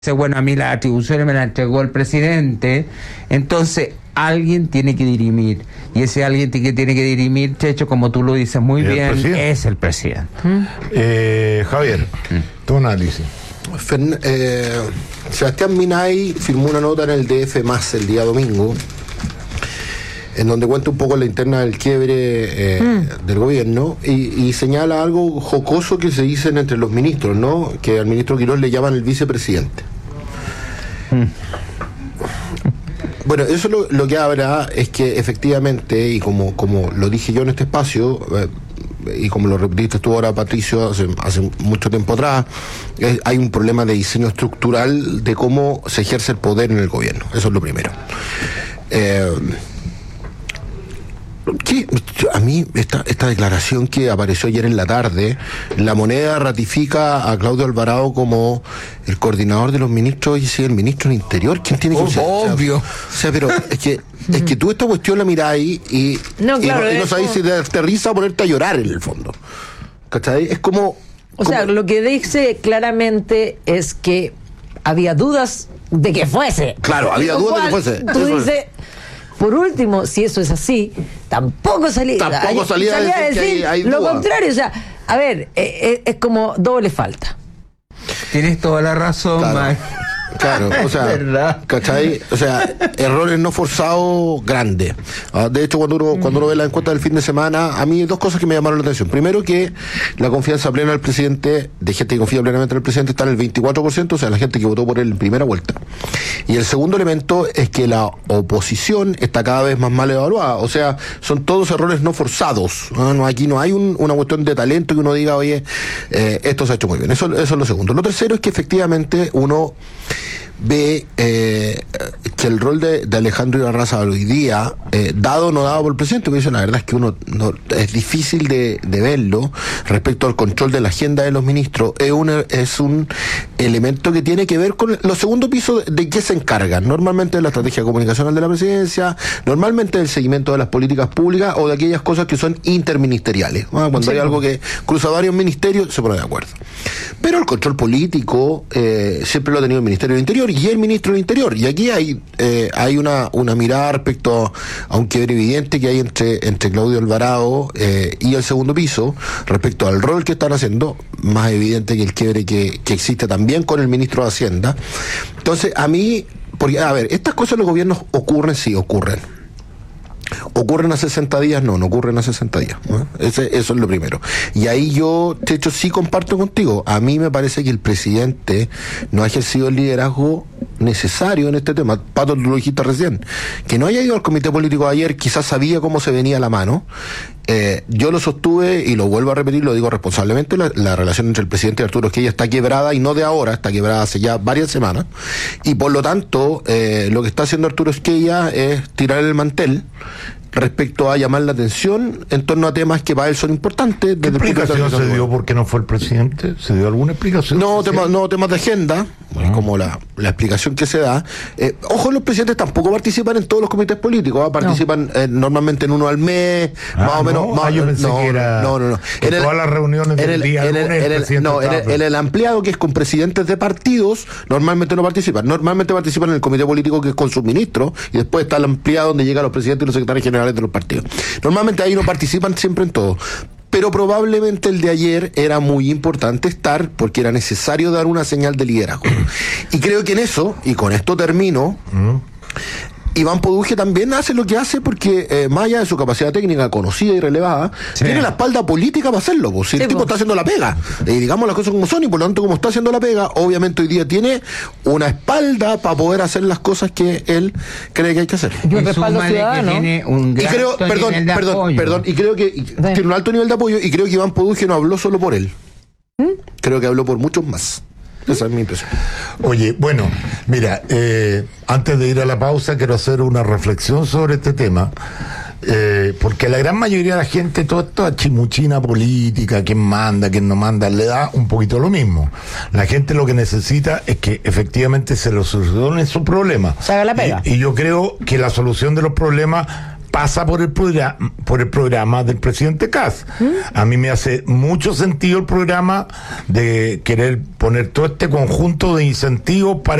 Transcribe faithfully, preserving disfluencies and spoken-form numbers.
Bueno, a mí las atribuciones me las entregó el presidente, entonces alguien tiene que dirimir, y ese alguien que tiene que dirimir, Checho, como tú lo dices muy bien, presidente? es el presidente. ¿Mm? Eh, Javier, ¿Mm? tu análisis. Fern, eh, Sebastián Minay firmó una nota en el D F más el día domingo, en donde cuenta un poco la interna del quiebre eh, mm. del gobierno y, y señala algo jocoso que se dicen entre los ministros, ¿no? Que al ministro Quirós le llaman el vicepresidente. Mm. Bueno, eso lo, lo que habla es que efectivamente, y como, como lo dije yo en este espacio, eh, y como lo repetiste tú ahora, Patricio, hace, hace mucho tiempo atrás, es, hay un problema de diseño estructural de cómo se ejerce el poder en el gobierno. Eso es lo primero. Eh, ¿Qué? A mí esta, esta declaración que apareció ayer en la tarde, La Moneda ratifica a Claudio Alvarado como el coordinador de los ministros y si el ministro del Interior, ¿quién tiene que ser? Oh, obvio. O sea, pero es que es que tú esta cuestión la miráis y no, claro, y no, y no sabéis si te aterriza o ponerte a llorar en el fondo. ¿Cachai? Es como... O como... sea, lo que dice claramente es que había dudas de que fuese. Claro, había dudas de que fuese. Tú dices... Por último, si eso es así, tampoco salía, tampoco salía, salía a decir, decir que hay, hay lo duda. contrario. O sea, a ver, eh, es como doble falta. Tienes toda la razón, claro. Mike. Claro, o sea, ¿cachai? O sea, errores no forzados grandes. Uh, de hecho, cuando uno, cuando uno ve la encuesta del fin de semana, a mí hay dos cosas que me llamaron la atención. Primero, que la confianza plena del presidente, de gente que confía plenamente en el presidente, está en el veinticuatro por ciento, o sea, la gente que votó por él en primera vuelta. Y el segundo elemento es que la oposición está cada vez más mal evaluada. O sea, son todos errores no forzados. No, no, aquí no hay un, una cuestión de talento que uno diga, oye, eh, esto se ha hecho muy bien. Eso, eso es lo segundo. Lo tercero es que efectivamente uno ve eh, que el rol de, de Alejandro Irarrázaval hoy día, eh, dado o no dado por el presidente, porque eso la verdad es que uno no, es difícil de, de verlo respecto al control de la agenda de los ministros, es un, es un elemento que tiene que ver con los segundos pisos de, de qué se encargan, normalmente de la estrategia comunicacional de la presidencia, normalmente del seguimiento de las políticas públicas o de aquellas cosas que son interministeriales, ¿no? Cuando sí, hay algo que cruza varios ministerios se pone de acuerdo. Pero el control político eh, siempre lo ha tenido el Ministerio del Interior y el ministro del Interior, y aquí hay eh, hay una, una mirada respecto a un quiebre evidente que hay entre, entre Claudio Alvarado eh, y el segundo piso respecto al rol que están haciendo, más evidente que el quiebre que, que existe también con el ministro de Hacienda. Entonces, a mí, porque, a ver, estas cosas en los gobiernos ocurren, sí, ocurren. ¿Ocurren a sesenta días? No, no ocurren a sesenta días, ¿no? Ese, eso es lo primero. Y ahí yo, de hecho, sí comparto contigo. A mí me parece que el presidente no ha ejercido el liderazgo necesario en este tema. Pato, tú lo dijiste recién. Que no haya ido al comité político ayer, quizás sabía cómo se venía la mano. Eh, yo lo sostuve y lo vuelvo a repetir, lo digo responsablemente, la, la relación entre el presidente y Arturo Esquella está quebrada, y no de ahora, está quebrada hace ya varias semanas, y por lo tanto eh, lo que está haciendo Arturo Esquella es tirar el mantel respecto a llamar la atención en torno a temas que para él son importantes. ¿Qué explicación se dio por qué no fue el presidente? ¿Se dio alguna explicación? No, tema, no temas de agenda, ah. es como la, la explicación que se da. Eh, ojo, los presidentes tampoco participan en todos los comités políticos, ¿eh? Participan no. eh, normalmente en uno al mes, ah, más o menos. No, más, ah, yo pensé no, que era no, no, no. En el, todas las reuniones del el, día en el, lunes, el, el, el no, en el, en el ampliado, que es con presidentes de partidos, normalmente no participan. Normalmente participan en el comité político, que es con sus ministros, y después está el ampliado, donde llegan los presidentes y los secretarios generales de los partidos. Normalmente ahí no participan siempre en todo. Pero probablemente el de ayer era muy importante estar, porque era necesario dar una señal de liderazgo. Y creo que en eso, y con esto termino, mm. Iván Poduje también hace lo que hace porque, eh, más allá de su capacidad técnica conocida y relevada, sí, tiene la espalda política para hacerlo. Pues. Si sí, el tipo pues. está haciendo la pega, y digamos las cosas como son, y por lo tanto, como está haciendo la pega, obviamente hoy día tiene una espalda para poder hacer las cosas que él cree que hay que hacer. Y un respaldo ciudadano. Tiene un gran y creo, perdón, perdón, apoyo. perdón, y creo que y, tiene un alto nivel de apoyo, y creo que Iván Poduje no habló solo por él. ¿Mm? Creo que habló por muchos más. Esa es mi impresión. Oye, bueno, mira, eh, antes de ir a la pausa quiero hacer una reflexión sobre este tema, eh, porque la gran mayoría de la gente, toda esta chimuchina política, quién manda, quién no manda, le da un poquito lo mismo. La gente lo que necesita es que efectivamente se lo solucione su problema. Se haga la pega. Y, y yo creo que la solución de los problemas pasa por el programa, por el programa del presidente Kast. ¿Mm? A mí me hace mucho sentido el programa de querer poner todo este conjunto de incentivos para